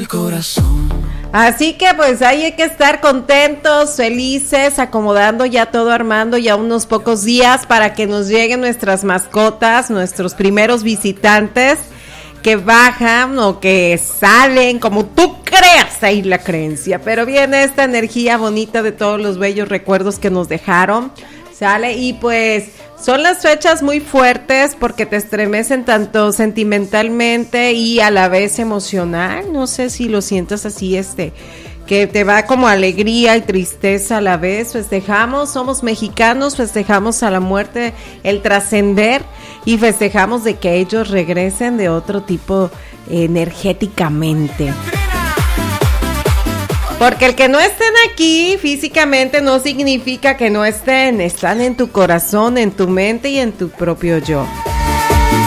el corazón. Así que pues ahí hay que estar contentos, felices, acomodando ya todo, armando ya unos pocos días para que nos lleguen nuestras mascotas, nuestros primeros visitantes que bajan o que salen, como tú creas ahí la creencia, pero viene esta energía bonita de todos los bellos recuerdos que nos dejaron, sale y pues son las fechas muy fuertes porque te estremecen tanto sentimentalmente y a la vez emocional, no sé si lo sientas así, que te va como alegría y tristeza a la vez. Festejamos, somos mexicanos, festejamos a la muerte, el trascender y festejamos de que ellos regresen de otro tipo energéticamente. Porque el que no estén aquí físicamente no significa que no estén en tu corazón, en tu mente y en tu propio yo.